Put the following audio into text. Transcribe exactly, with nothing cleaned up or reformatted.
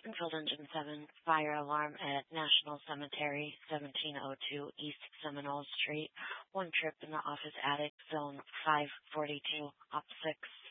Enfield Engine seven, fire alarm at National Cemetery, seventeen oh two East Seminole Street. One trip in the office attic, zone five forty-two, op six.